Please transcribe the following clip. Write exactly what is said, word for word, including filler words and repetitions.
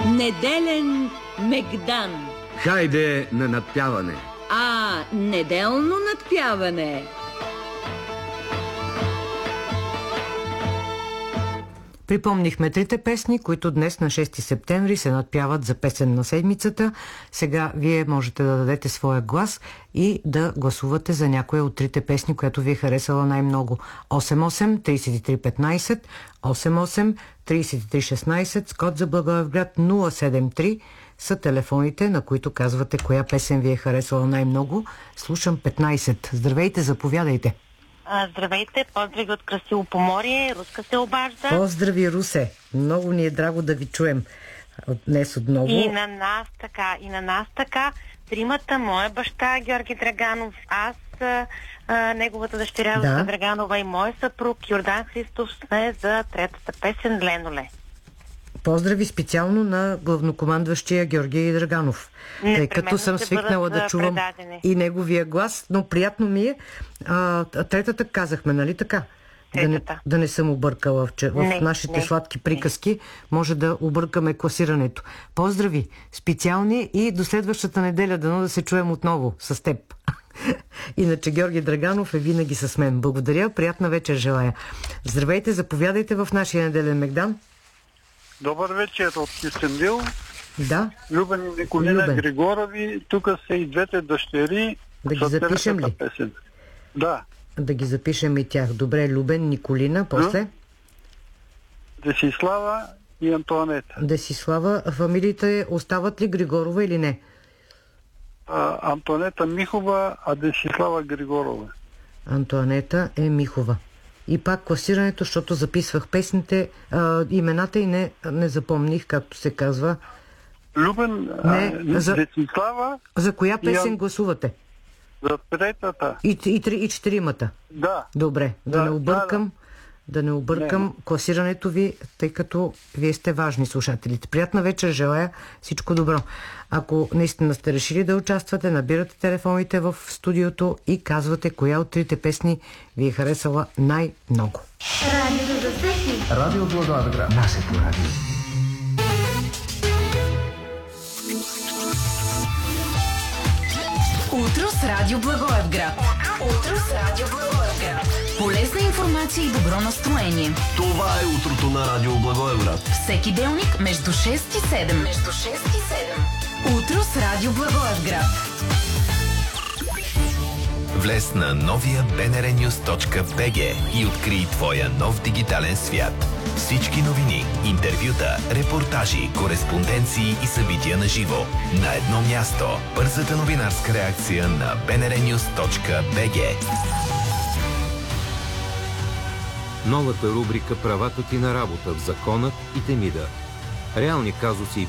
Неделен мегдан. Хайде на надпяване. А, неделно надпяване. Припомнихме трите песни, които днес на шести септември се надпяват за песен на седмицата. Сега вие можете да дадете своя глас и да гласувате за някоя от трите песни, която ви е харесала най-много. осем осем три три едно пет, осем осем три три едно шест, с код за Благоевград нула седем три са телефоните, на които казвате коя песен ви е харесала най-много. Слушам петнайсет. Здравейте, заповядайте. Здравейте, поздрави от красиво Поморие, Руска се обажда. Поздрави, Русе! Много ни е драго да ви чуем от днес отново. И на нас така, и на нас така. Тримата, моя баща Георги Драганов, аз, а, неговата дъщеря Руска да. Драганова и мой съпруг Йордан Христов сме за третата песен Леноле. Поздрави специално на главнокомандващия Георги Драганов, тъй като съм свикнала да чувам предадени. И неговия глас, но приятно ми е. А, третата казахме, нали така? Да не, да не съм объркала в, в не, нашите не, сладки приказки. Не. Може да объркаме класирането. Поздрави специални и до следващата неделя дано да се чуем отново с теб. Иначе Георги Драганов е винаги с мен. Благодаря, приятна вечер желая. Здравейте, заповядайте в нашия неделен мегдан. Добър вечер от Кюстендил. Да. Любен и Николина Любен. Григорови. Тук са и двете дъщери. Да ги запишем ли? Песен. Да. Да ги запишем и тях. Добре, Любен, Николина, после? Десислава и Антоанета. Десислава. Фамилиите остават ли Григорова или не? А, Антоанета Михова, а Десислава Григорова. Антоанета е Михова. И пак класирането, защото записвах песните, а, имената и не, не запомних, както се казва. Любен, не, а, за, Десислава. За коя песен и, гласувате? За третата. И, и, и, и четиримата? Да. Добре, да, да не объркам, да, да. да не объркам не. класирането ви, тъй като вие сте важни слушателите. Приятна вечер, желая всичко добро. Ако наистина сте решили да участвате, набирате телефоните в студиото и казвате коя от трите песни ви е харесала най-много. Радио за всеки. Радио Благоевград. Нашето радио. Утро с Радио Благоевград. Утро с Радио Благоевград. Полезна информация и добро настроение. Това е утрото на Радио Благоевград. Всеки делник между шест и седем. Между шест и седем. Утро с Радио Благоевград. Влез на новия би ен ар нюс точка би джи и открий твоя нов дигитален свят. Всички новини, интервюта, репортажи, кореспонденции и събития на живо. На едно място. Бързата новинарска реакция на би ен ар нюс точка би джи. Новата рубрика "Правата ти на работа" в Законът и Темида. Реални казуси и